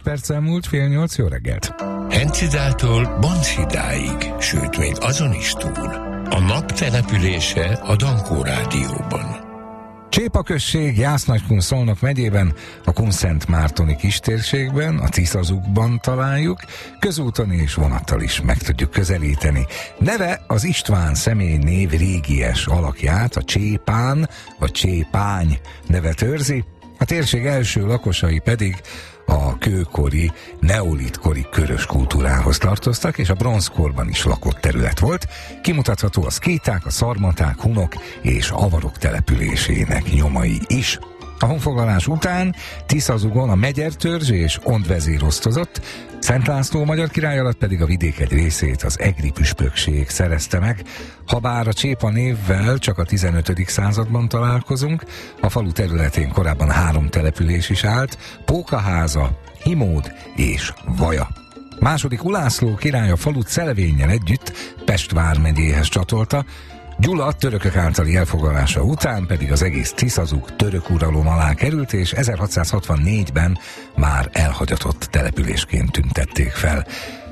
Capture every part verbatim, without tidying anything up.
perccel múlt fél nyolc, jó reggelt! Hencidától Banszidáig, sőt még azon is túl. A nap települése a Dankó Rádióban. Csépa község, Jász-Nagykun, Szolnok megyében, a Kunszentmártoni kistérségben, a Tiszazukban találjuk, közúton és vonattal is meg tudjuk közelíteni. Neve az István személynév régies alakját, a Csépán vagy Csépány nevet őrzi, a térség első lakosai pedig a kőkori, neolitkori körös kultúrához tartoztak, és a bronzkorban is lakott terület volt. Kimutatható a szkéták, a szarmaták, hunok és avarok településének nyomai is. A honfoglalás után Tiszazugon a megyertörzs és Ondvezér osztozott, Szent László magyar király alatt pedig a vidék egy részét az egri püspökség szerezte meg. Habár a Csépa névvel csak a tizenötödik században találkozunk, a falu területén korábban három település is állt, Pókaháza, Himód és Vaja. Második Ulászló király a falut Szelvénnyel együtt Pest vármegyéhez csatolta, Gyula törökök általi elfoglalása után pedig az egész Tiszazuk török uralom alá került, és ezerhatszázhatvannégyben már elhagyatott településként tüntették fel.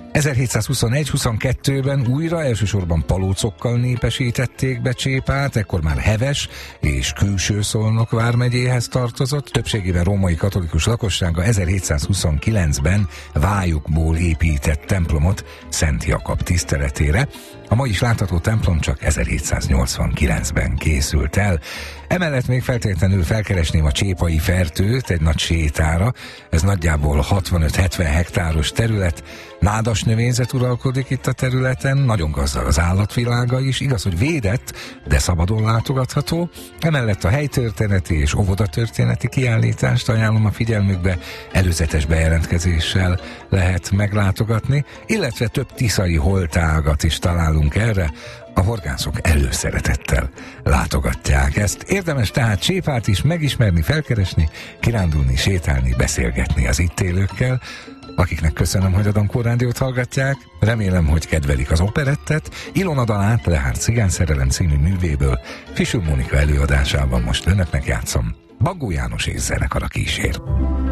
ezerhétszázhuszonegy-huszonkettőben újra elsősorban palócokkal népesítették be Csépát, ekkor már Heves és Külső Szolnok vármegyéhez tartozott, többségében római katolikus lakossága ezerhétszázhuszonkilencben vályukból épített templomot Szent Jakab tiszteletére. A ma is látható templom csak ezerhétszáznyolcvankilencben készült el. Emellett még feltétlenül felkeresném a Csépai Fertőt egy nagy sétára. Ez nagyjából hatvanöt-hetven hektáros terület. Nádas növényzet uralkodik itt a területen, nagyon gazdag az állatvilága is, igaz, hogy védett, de szabadon látogatható. Emellett a helytörténeti és óvodatörténeti kiállítást ajánlom a figyelmükbe, előzetes bejelentkezéssel lehet meglátogatni, illetve több tiszai holtágat is találunk erre, a horgászok előszeretettel látogatják ezt. Érdemes tehát Csépát is megismerni, felkeresni, kirándulni, sétálni, beszélgetni az itt élőkkel, akiknek köszönöm, hogy a Dankó Rádiót hallgatják. Remélem, hogy kedvelik az operettet. Ilona dalát Lehár cigányszerelem című művéből Fischer Mónika előadásában most önöknek játszom. Baggó János és zenekara kísér.